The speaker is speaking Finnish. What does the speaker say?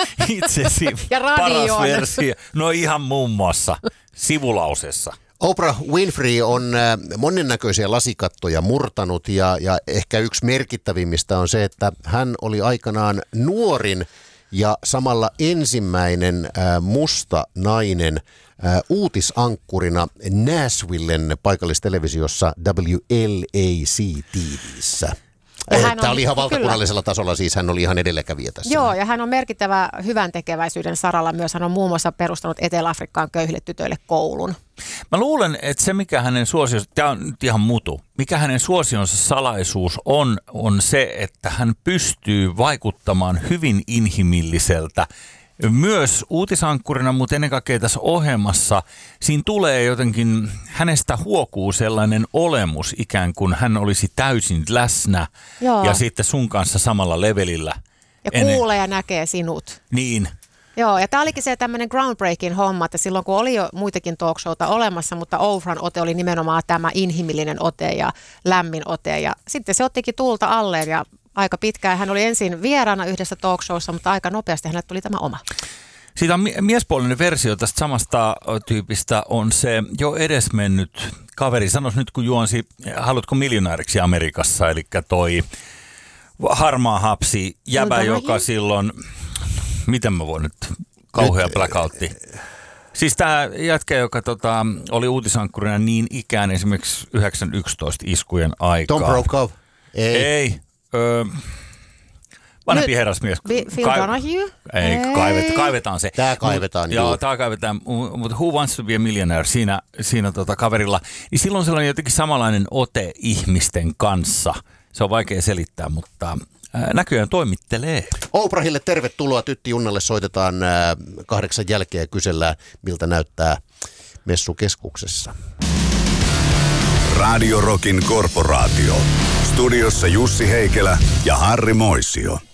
itsesi Ja paras radioon. versio. No ihan muun muassa sivulausessa. Oprah Winfrey on monennäköisiä lasikattoja murtanut ja ehkä yksi merkittävimmistä on se, että hän oli aikanaan nuorin ja samalla ensimmäinen musta nainen uutisankkurina Nashvillen paikallistelevisiossa WLAC-TV:ssä. Tämä oli ihan valtakunnallisella tasolla, siis hän oli ihan edelläkävijä tässä. Joo, ja hän on merkittävä hyvän tekeväisyyden saralla myös. Hän on muun muassa perustanut Etelä-Afrikkaan köyhille tytöille koulun. Mä luulen, että se mikä hänen suosionsa, tämä on nyt ihan mutu, mikä hänen suosionsa salaisuus on se, että hän pystyy vaikuttamaan hyvin inhimilliseltä. Myös uutisankkurina, mutta ennen kaikkea tässä ohjelmassa siinä tulee jotenkin, hänestä huokuu sellainen olemus ikään kuin hän olisi täysin läsnä. Joo. Ja sitten sun kanssa samalla levelillä. Ja kuulee ja näkee sinut. Niin. Joo, ja tämä olikin se tämmöinen groundbreaking homma, että silloin kun oli jo muitakin talkshowta olemassa, mutta Oprahn ote oli nimenomaan tämä inhimillinen ote ja lämmin ote. Ja sitten se ottikin tuulta alleen ja aika pitkään. Hän oli ensin vieraana yhdessä talkshowssa, mutta aika nopeasti hänelle tuli tämä oma. Siitä on miespuolinen versio tästä samasta tyypistä on se jo edesmennyt kaveri. Sanois nyt kun juonsi, haluatko miljonääriksi Amerikassa, eli toi harmaa hapsi jäbä, joka silloin, miten mä voin nyt, kauhea blackoutti. Siis tämä jätkä, joka oli uutisankkurina niin ikään esimerkiksi 9/11 iskujen aikaa. Tom Brokaw? Ei. Vanhempi herrasmies. Phil Donahue? Ei, kaivetaan se. Tämä kaivetaan, joo. Tämä kaivetaan, mutta Who Wants to be a Millionaire siinä kaverilla. Niin silloin sellainen jotenkin samanlainen ote ihmisten kanssa. Se on vaikea selittää, mutta näköjään toimittelee. Oprahille tervetuloa. Tytti Junnalle soitetaan 8 jälkeen ja kysellään, miltä näyttää messukeskuksessa. Radio Rockin korporaatio. Studiossa Jussi Heikelä ja Harri Moisio.